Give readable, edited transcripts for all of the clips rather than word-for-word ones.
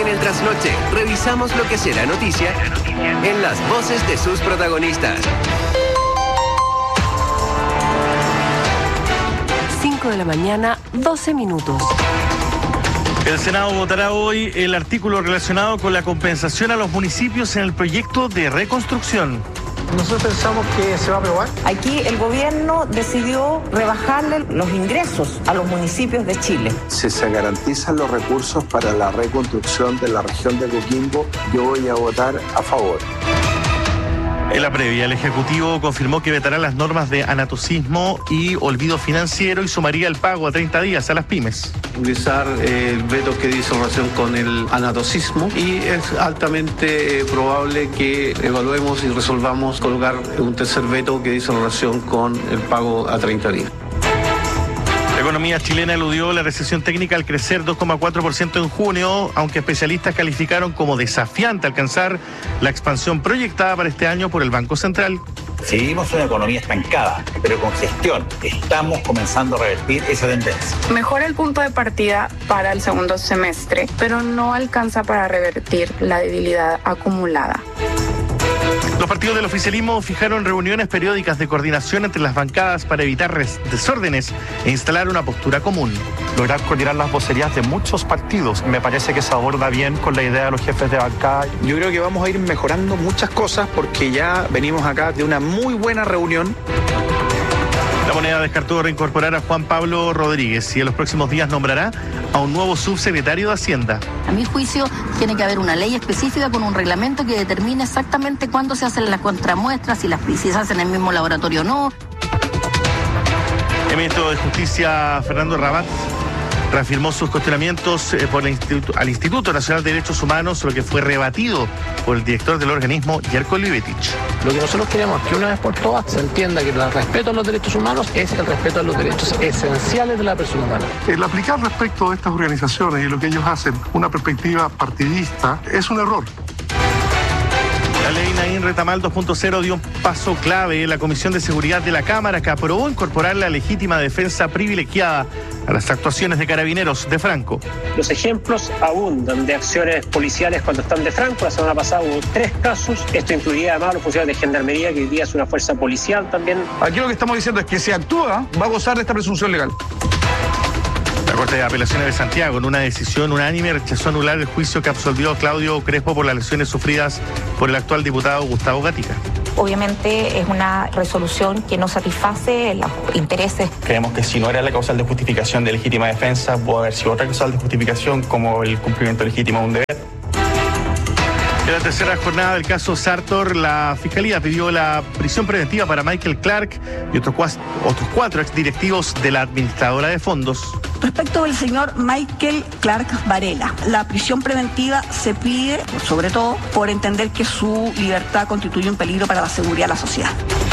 En el trasnoche, revisamos lo que será noticia en las voces de sus protagonistas. 5 de la mañana, 12 minutos. El Senado votará hoy el artículo relacionado con la compensación a los municipios en el proyecto de reconstrucción. Nosotros pensamos que se va a aprobar. Aquí el gobierno decidió rebajarle los ingresos a los municipios de Chile. Si se garantizan los recursos para la reconstrucción de la región de Coquimbo, yo voy a votar a favor. En la previa, el Ejecutivo confirmó que vetará las normas de anatocismo y olvido financiero y sumaría el pago a 30 días a las pymes. Utilizar el veto que dice en relación con el anatocismo y es altamente probable que evaluemos y resolvamos colocar un tercer veto que dice en relación con el pago a 30 días. La economía chilena eludió la recesión técnica al crecer 2,4% en junio, aunque especialistas calificaron como desafiante alcanzar la expansión proyectada para este año por el Banco Central. Seguimos una economía estancada, pero con gestión estamos comenzando a revertir esa tendencia. Mejora el punto de partida para el segundo semestre, pero no alcanza para revertir la debilidad acumulada. Los partidos del oficialismo fijaron reuniones periódicas de coordinación entre las bancadas para evitar desórdenes e instalar una postura común. Lograr coordinar las vocerías de muchos partidos me parece que se aborda bien con la idea de los jefes de bancada. Yo creo que vamos a ir mejorando muchas cosas porque ya venimos acá de una muy buena reunión. La Moneda descartó reincorporar a Juan Pablo Rodríguez y en los próximos días nombrará a un nuevo subsecretario de Hacienda. A mi juicio, tiene que haber una ley específica con un reglamento que determine exactamente cuándo se hacen las contramuestras, si se hacen en el mismo laboratorio o no. El ministro de Justicia, Fernando Rabat, reafirmó sus cuestionamientos al Instituto Nacional de Derechos Humanos, lo que fue rebatido por el director del organismo, Jerko Libetich. Lo que nosotros queremos es que una vez por todas se entienda que el respeto a los derechos humanos es el respeto a los derechos esenciales de la persona humana. El aplicar respecto de estas organizaciones y lo que ellos hacen una perspectiva partidista es un error. La ley Naín Retamal 2.0 dio un paso clave en la Comisión de Seguridad de la Cámara, que aprobó incorporar la legítima defensa privilegiada a las actuaciones de carabineros de Franco. Los ejemplos abundan de acciones policiales cuando están de Franco. La semana pasada hubo 3 casos. Esto incluiría además a los funcionarios de Gendarmería, que hoy día es una fuerza policial también. Aquí lo que estamos diciendo es que si actúa, va a gozar de esta presunción legal. La Corte de Apelaciones de Santiago, en una decisión unánime, rechazó anular el juicio que absolvió a Claudio Crespo por las lesiones sufridas por el actual diputado Gustavo Gatica. Obviamente es una resolución que no satisface los intereses. Creemos que si no era la causal de justificación de legítima defensa, puede haber sido otra causal de justificación como el cumplimiento legítimo de un deber. En la tercera jornada del caso Sartor, la Fiscalía pidió la prisión preventiva para Michael Clark y otros 4 exdirectivos de la administradora de fondos. Respecto del señor Michael Clark Varela, la prisión preventiva se pide, sobre todo, por entender que su libertad constituye un peligro para la seguridad de la sociedad.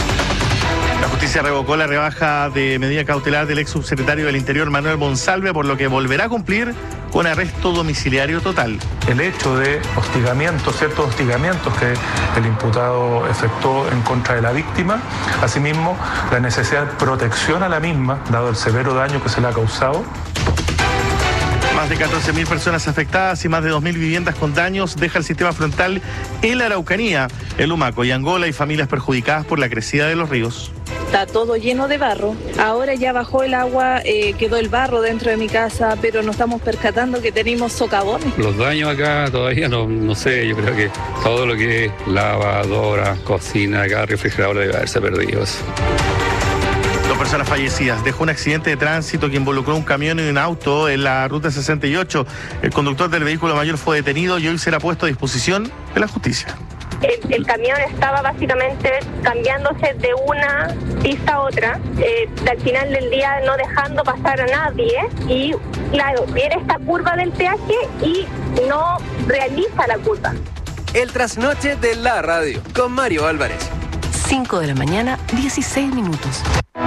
La justicia revocó la rebaja de medida cautelar del ex subsecretario del Interior, Manuel Monsalve, por lo que volverá a cumplir con arresto domiciliario total. El hecho de hostigamientos, ciertos hostigamientos que el imputado efectuó en contra de la víctima, asimismo la necesidad de protección a la misma, dado el severo daño que se le ha causado. Más de 14.000 personas afectadas y más de 2.000 viviendas con daños deja el sistema frontal en la Araucanía, el Humaco y Angola, y familias perjudicadas por la crecida de los ríos. Está todo lleno de barro. Ahora ya bajó el agua, quedó el barro dentro de mi casa, pero nos estamos percatando que tenemos socavones. Los daños acá todavía no sé, yo creo que todo lo que es lavadora, cocina, acá refrigerador debe haberse perdido. 2 personas fallecidas. Dejó un accidente de tránsito que involucró un camión y un auto en la ruta 68. El conductor del vehículo mayor fue detenido y hoy será puesto a disposición de la justicia. El camión estaba básicamente cambiándose de una pista a otra, al final del día no dejando pasar a nadie, y claro, viene esta curva del peaje y no realiza la curva. El trasnoche de la radio, con Mario Álvarez. 5 de la mañana, 16 minutos.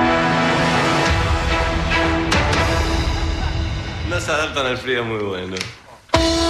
No se adaptan al frío, muy bueno.